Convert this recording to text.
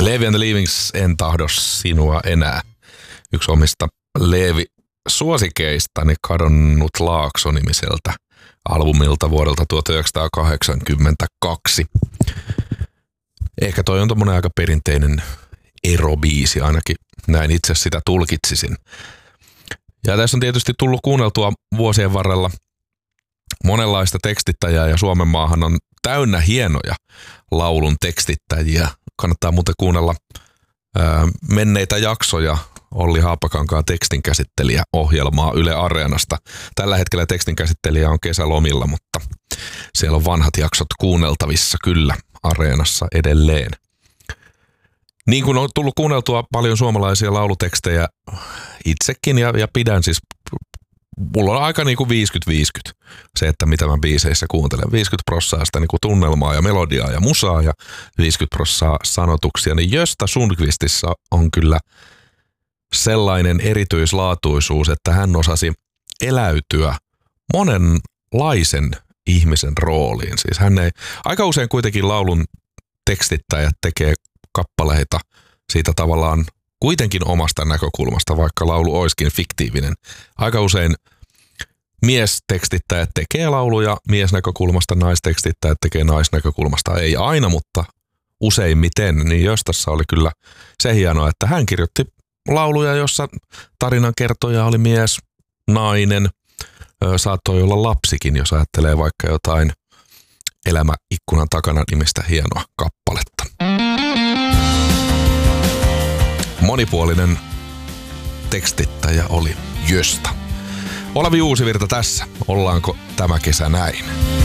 Leevi and the Leavings, En tahdo sinua enää. Yksi omista Leevi-suosikeistani, Kadonnut Laakso-nimiseltä albumilta vuodelta 1982. Ehkä toi on tommonen aika perinteinen erobiisi, ainakin näin itse sitä tulkitsisin. Ja tässä on tietysti tullut kuunneltua vuosien varrella monenlaista tekstittäjää, ja Suomen maahan on täynnä hienoja laulun tekstittäjiä. Kannattaa muuten kuunnella menneitä jaksoja Olli Haapakankaan tekstinkäsittelijä ohjelmaa Yle Areenasta. Tällä hetkellä tekstinkäsittelijä on kesälomilla, mutta siellä on vanhat jaksot kuunneltavissa kyllä Areenassa edelleen. Niin kuin on tullut kuunneltua paljon suomalaisia laulutekstejä itsekin ja pidän siis, mulla on aika niin kuin 50-50 se, että mitä mä biiseissä kuuntelen. 50% sitä niin kuin tunnelmaa ja melodiaa ja musaa ja 50% sanotuksia. Niin Gösta Sundqvistissa on kyllä sellainen erityislaatuisuus, että hän osasi eläytyä monenlaisen ihmisen rooliin. Siis hän ei, aika usein kuitenkin laulun tekstittäjät tekee kappaleita siitä tavallaan kuitenkin omasta näkökulmasta, vaikka laulu olisikin fiktiivinen. Aika usein miestekstittäjät tekee lauluja miesnäkökulmasta, naistekstittäjät tekee naisnäkökulmasta. Ei aina, mutta useimmiten. Niin Göstassa oli kyllä se hienoa, että hän kirjoitti lauluja, jossa tarinankertoja oli mies, nainen, saattoi olla lapsikin, jos ajattelee vaikka jotain Elämä ikkunan takana -nimistä hienoa kappaletta. Monipuolinen tekstittäjä oli Gösta. Olavi Uusivirta tässä. Ollaanko tämä kesä näin?